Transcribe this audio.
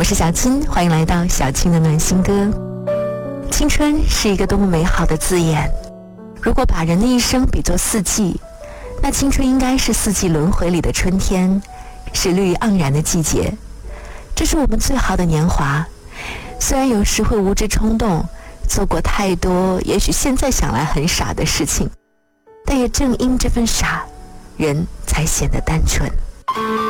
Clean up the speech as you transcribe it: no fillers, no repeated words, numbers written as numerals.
是小青，欢迎来到小青的暖心歌。青春是一个多么美好的字眼，如果把人的一生比作四季，那青春应该是四季轮回里的春天，是绿意盎然的季节。这是我们最好的年华，虽然有时会无知冲动，做过太多也许现在想来很傻的事情，但也正因这份傻，人才显得单纯。